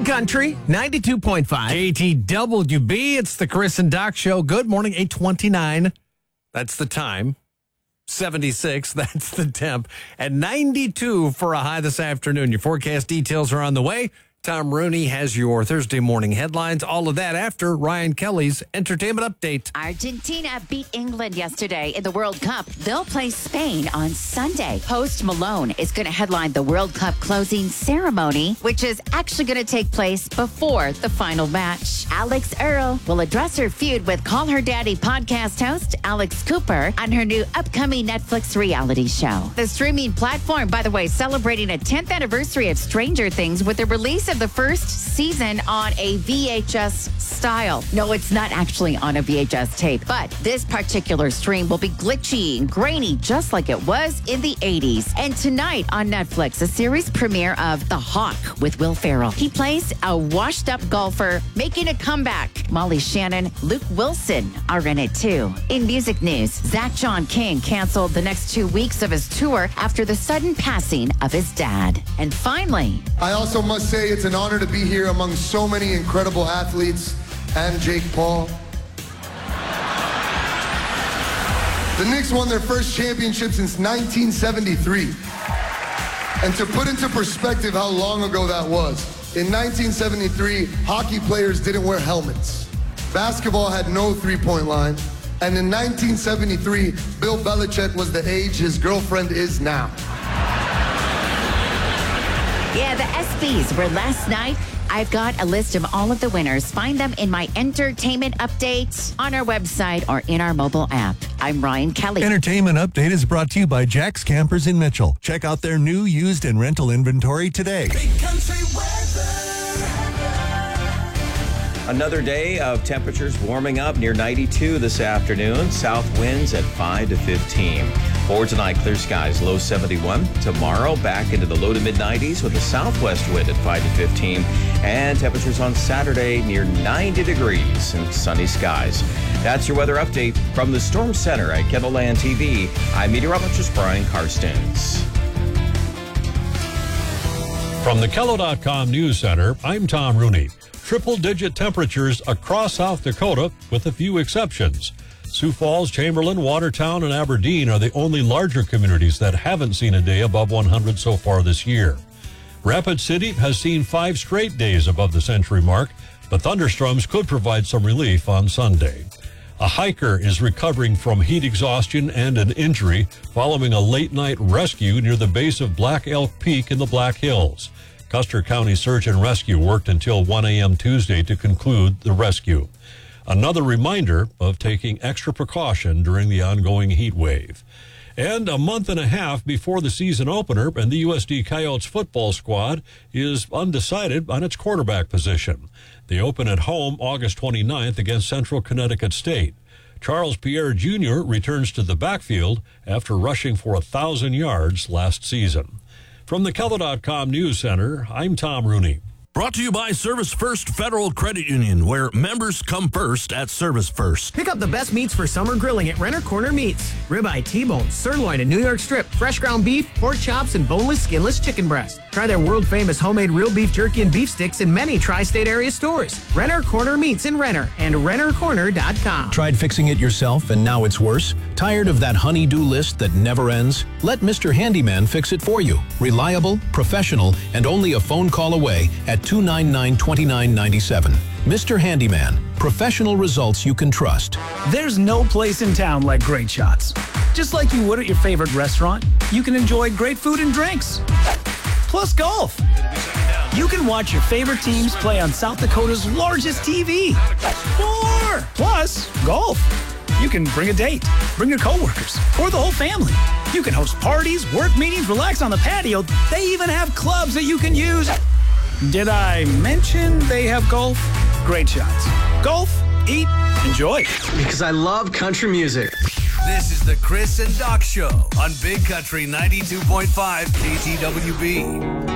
Big Country, 92.5. KTWB, it's the Chris and Doc Show. Good morning, 8:29. That's the time. 76, that's the temp. And 92 for a high this afternoon. Your forecast details are on the way. Tom Rooney has your Thursday morning headlines. All of that after Ryan Kelly's entertainment update. Argentina beat England yesterday in the World Cup. They'll play Spain on Sunday. Post Malone is going to headline the World Cup closing ceremony, which is actually going to take place before the final match. Alex Earle will address her feud with Call Her Daddy podcast host Alex Cooper on her new upcoming Netflix reality show. The streaming platform, by the way, celebrating a 10th anniversary of Stranger Things with the release of the first season on a VHS style. No, it's not actually on a VHS tape, but this particular stream will be glitchy and grainy, just like it was in the 80s. And tonight on Netflix, a series premiere of The Hawk with Will Ferrell. He plays a washed-up golfer making a comeback. Molly Shannon, Luke Wilson are in it too. In music news, Zach John King canceled the next 2 weeks of his tour after the sudden passing of his dad. And finally, I also must say it's an honor to be here among so many incredible athletes and Jake Paul. The Knicks won their first championship since 1973. And to put into perspective how long ago that was, in 1973, hockey players didn't wear helmets. Basketball had no three-point line. And in 1973, Bill Belichick was the age his girlfriend is now. yeah, the ESPYs were last night. I've got a list of all of the winners. Find them in my entertainment update on our website or in our mobile app. I'm Ryan Kelly. Entertainment Update is brought to you by Jack's Campers in Mitchell. Check out their new, used, and rental inventory today. Big country weather. Another day of temperatures warming up near 92 this afternoon. South winds at 5 to 15. For tonight, clear skies, low 71. Tomorrow, back into the low to mid-90s with a southwest wind at 5 to 15. And temperatures on Saturday near 90 degrees and sunny skies. That's your weather update from the Storm Center at Kettleland TV. I'm meteorologist Brian Karstens. From the Kello.com News Center, I'm Tom Rooney. Triple-digit temperatures across South Dakota with a few exceptions. Sioux Falls, Chamberlain, Watertown, and Aberdeen are the only larger communities that haven't seen a day above 100 so far this year. Rapid City has seen 5 straight days above the century mark, but thunderstorms could provide some relief on Sunday. A hiker is recovering from heat exhaustion and an injury following a late-night rescue near the base of Black Elk Peak in the Black Hills. Custer County Search and Rescue worked until 1 a.m. Tuesday to conclude the rescue. Another reminder of taking extra precaution during the ongoing heat wave. And a month and a half before the season opener, and the USD Coyotes football squad is undecided on its quarterback position. They open at home August 29th against Central Connecticut State. Charles Pierre Jr. returns to the backfield after rushing for 1,000 yards last season. From the Kello.com News Center, I'm Tom Rooney. Brought to you by Service First Federal Credit Union, where members come first at Service First. Pick up the best meats for summer grilling at Renner Corner Meats. Ribeye, T-bone, sirloin, and New York strip, fresh ground beef, pork chops, and boneless, skinless chicken breast. Try their world-famous homemade real beef jerky and beef sticks in many tri-state area stores. Renner Corner Meats in Renner and RennerCorner.com. Tried fixing it yourself and now it's worse? Tired of that honey-do list that never ends? Let Mr. Handyman fix it for you. Reliable, professional, and only a phone call away at 299-2997. Mr. Handyman, professional results you can trust. There's no place in town like Great Shots. Just like you would at your favorite restaurant, you can enjoy great food and drinks. Plus golf. You can watch your favorite teams play on South Dakota's largest TV. More! Plus golf. You can bring a date, bring your coworkers, or the whole family. You can host parties, work meetings, relax on the patio. They even have clubs that you can use. Did I mention they have golf? Great Shots. Golf, eat, enjoy. Because I love country music. This is the Chris and Doc Show on Big Country 92.5 KTWB.